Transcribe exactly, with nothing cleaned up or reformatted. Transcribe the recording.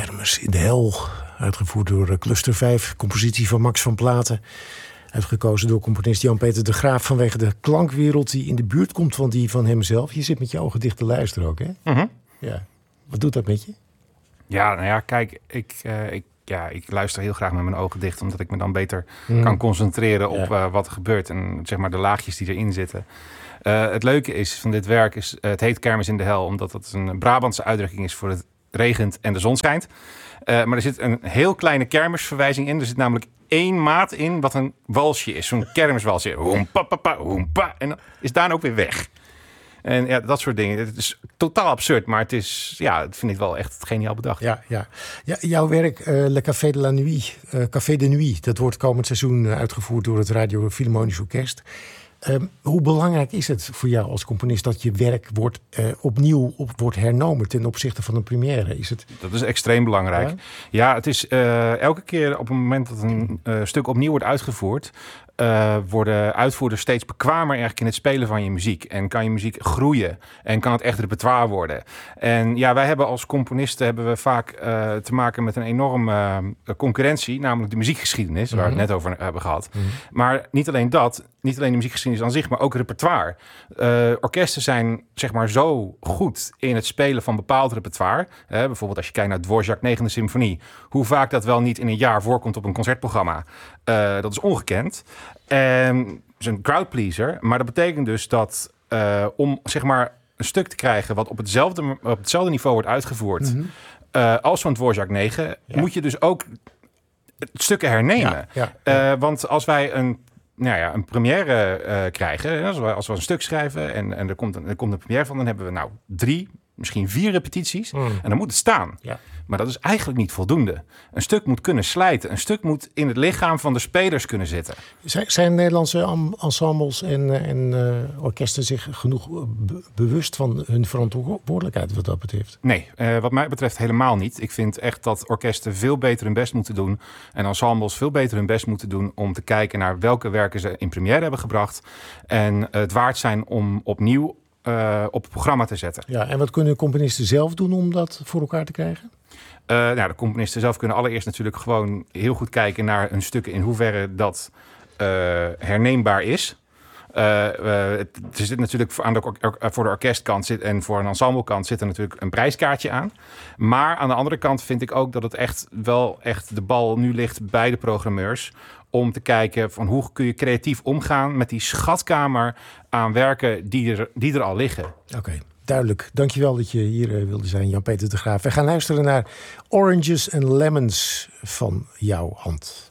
Kermis in de Hel. Uitgevoerd door Cluster vijf. Compositie van Max van Platen. Uitgekozen door componist Jan-Peter de Graaf... vanwege de klankwereld die in de buurt komt van die van hemzelf. Je zit met je ogen dicht te luisteren ook, hè? Mm-hmm. Ja. Wat doet dat met je? Ja, nou ja, kijk, ik, uh, ik, ja, ik luister heel graag met mijn ogen dicht... omdat ik me dan beter mm. kan concentreren op ja. uh, wat er gebeurt... en zeg maar de laagjes die erin zitten. Uh, het leuke is van dit werk, is, uh, het heet Kermis in de Hel... omdat het een Brabantse uitdrukking is voor het regent en de zon schijnt. Uh, maar er zit een heel kleine kermisverwijzing in. Er zit namelijk één maat in wat een walsje is. Zo'n kermiswalsje. Hoempa, papa, hoempa. En dan is daarna ook weer weg. En ja, dat soort dingen. Het is totaal absurd, maar het is, ja, dat vind ik wel echt geniaal bedacht. Ja, ja. ja jouw werk, uh, Le Café de la Nuit, uh, Café de Nuit, dat wordt komend seizoen uitgevoerd door het Radio Philharmonisch Orkest. Um, hoe belangrijk is het voor jou als componist dat je werk wordt, uh, opnieuw op, wordt hernomen ten opzichte van een première? Is het... Dat is extreem belangrijk. Ja, ja het is uh, elke keer op het moment dat een uh, stuk opnieuw wordt uitgevoerd... Uh, worden uitvoerders steeds bekwamer eigenlijk in het spelen van je muziek. En kan je muziek groeien. En kan het echt repertoire worden. En ja, wij hebben als componisten hebben we vaak uh, te maken met een enorme uh, concurrentie. Namelijk de muziekgeschiedenis, mm-hmm. waar we het net over hebben gehad. Mm-hmm. Maar niet alleen dat, niet alleen de muziekgeschiedenis aan zich, maar ook repertoire. Uh, orkesten zijn zeg maar zo goed in het spelen van bepaald repertoire. Uh, bijvoorbeeld als je kijkt naar Dvorak negende symfonie. Hoe vaak dat wel niet in een jaar voorkomt op een concertprogramma. Uh, dat is ongekend. En het is een crowdpleaser, maar dat betekent dus dat uh, om zeg maar een stuk te krijgen wat op hetzelfde, op hetzelfde niveau wordt uitgevoerd mm-hmm. uh, als van Dvorak negen, ja. moet je dus ook stukken hernemen. Ja, ja, ja. Uh, want als wij een Nou ja, een première uh, krijgen. Als we, als we een stuk schrijven en, en er, komt een, er komt een première van... dan hebben we nou drie, misschien vier repetities. Mm. En dan moet het staan. Ja. Maar dat is eigenlijk niet voldoende. Een stuk moet kunnen slijten. Een stuk moet in het lichaam van de spelers kunnen zitten. Zijn, zijn Nederlandse ensembles en, en uh, orkesten zich genoeg be- bewust van hun verantwoordelijkheid wat dat betreft? Nee, uh, wat mij betreft helemaal niet. Ik vind echt dat orkesten veel beter hun best moeten doen. En ensembles veel beter hun best moeten doen om te kijken naar welke werken ze in première hebben gebracht. En het waard zijn om opnieuw uh, op het programma te zetten. Ja, en wat kunnen componisten zelf doen om dat voor elkaar te krijgen? Uh, nou, de componisten zelf kunnen allereerst natuurlijk gewoon heel goed kijken naar hun stukken in hoeverre dat uh, herneembaar is. Uh, uh, het, er zit natuurlijk voor, aan de, or, voor de orkestkant zit, en voor een ensemblekant zit er natuurlijk een prijskaartje aan. Maar aan de andere kant vind ik ook dat het echt wel echt de bal nu ligt bij de programmeurs. Om te kijken van hoe kun je creatief omgaan met die schatkamer aan werken die er, die er al liggen. Oké. Okay. Duidelijk. Dankjewel dat je hier uh, wilde zijn, Jan-Peter de Graaf. We gaan luisteren naar Oranges and Lemons van jouw hand.